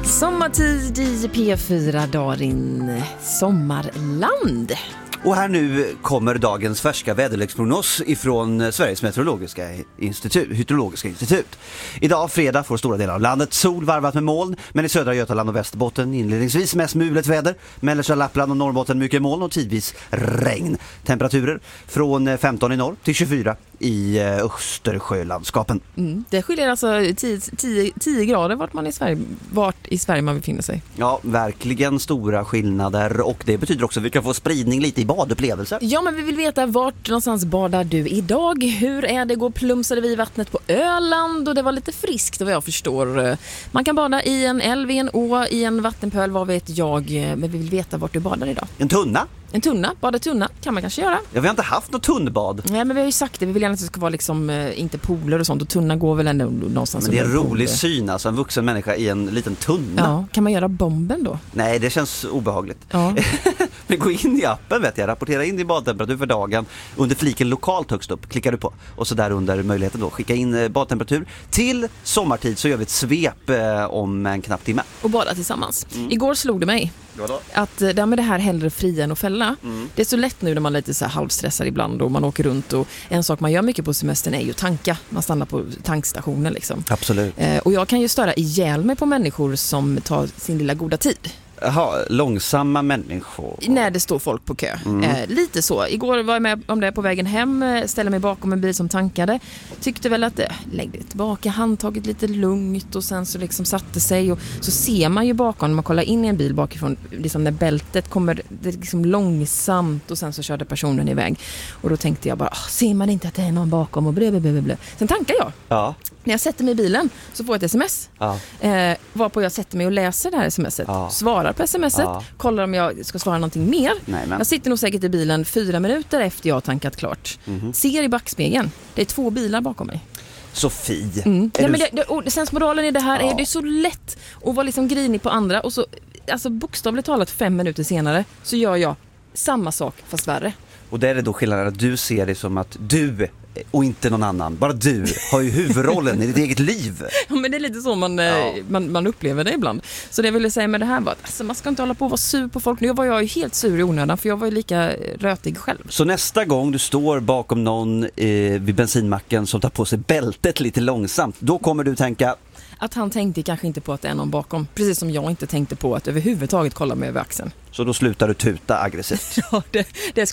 Sommartid i P4, Darin Sommarland. Och här nu kommer dagens färska väderleksprognos ifrån Sveriges meteorologiska institut. Idag fredag får stora delar av landet sol varvat med moln, men i södra Götaland och Västerbotten inledningsvis mest mulet väder. Mellersta Lappland och Norrbotten mycket moln och tidvis regn. Temperaturer från 15 i norr till 24 i Östersjölandskapen. Det skiljer alltså 10 grader vart i Sverige man befinner sig. Ja, verkligen stora skillnader, och det betyder också att vi kan få spridning lite i badupplevelser. Ja, men vi vill veta vart någonstans badar du idag? Hur är det? Går plumsade vi i vattnet på Öland? Och det var lite friskt vad jag förstår. Man kan bada i en älv, i en å, i en vattenpöl, vad vet jag. Men vi vill veta vart du badar idag. En tunna? En tunna, bada tunna kan man kanske göra. Ja, vi har inte haft något tunnbad. Nej, men vi har ju sagt det. Vi vill gärna att det ska vara liksom, inte pooler och sånt. Och tunna går väl ändå någonstans. Men det är en rolig syn, alltså en vuxen människa i en liten tunna. Ja, kan man göra bomben då? Nej, det känns obehagligt. Ja. Men gå in i appen, vet jag. Rapportera in din badtemperatur för dagen. Under fliken lokalt högst upp klickar du på. Och så där under möjligheten då skicka in badtemperatur. Till sommartid så gör vi ett svep om en knapp timme. Och bada tillsammans. Igår slog det mig att med det här hellre fria än att fälla. Det är så lätt nu när man är lite så här halvstressad ibland och man åker runt, och en sak man gör mycket på semestern är ju tanka. Man stannar på tankstationen liksom. Absolut. Och jag kan ju störa ihjäl mig på människor som tar sin lilla goda tid. Jaha, långsamma människor. När det står folk på kö. Lite så. Igår var jag med om det på vägen hem. Ställde mig bakom en bil som tankade. Tyckte väl att lägg det tillbaka, handtaget lite lugnt, och sen så liksom satte sig. Och så ser man ju bakom, när man kollar in i en bil bakifrån, liksom när bältet kommer det liksom långsamt, och sen så körde personen iväg. Och då tänkte jag bara, ser man inte att det är någon bakom, och blö. Sen tankar jag. Ja. När jag sätter mig i bilen så får jag ett sms. Ja. Varpå jag sätter mig och läser det här smset. Ja. Svarar på smset. Ja. Kollar om jag ska svara någonting mer. Nej, men. Jag sitter nog säkert i bilen 4 minuter efter jag har tankat klart. Ser i backspegeln. Det är 2 bilar bakom mig. Sofie. Nej, men sensmoralen i det här är det är så lätt att vara liksom grinig på andra. Och så, alltså bokstavligt talat 5 minuter senare så gör jag samma sak fast värre. Och där är det då skillnaden att du ser det som att du och inte någon annan, bara du har ju huvudrollen i ditt eget liv. Ja, men det är lite så man upplever det ibland. Så det jag ville säga med det här var att alltså, man ska inte hålla på och vara sur på folk. Nu var jag ju helt sur i onödan, för jag var ju lika rötig själv. Så nästa gång du står bakom någon vid bensinmacken som tar på sig bältet lite långsamt, då kommer du tänka att han tänkte kanske inte på att det är någon bakom. Precis som jag inte tänkte på att överhuvudtaget kolla mig över axeln. så då slutar du tuta aggressivt. Ja, det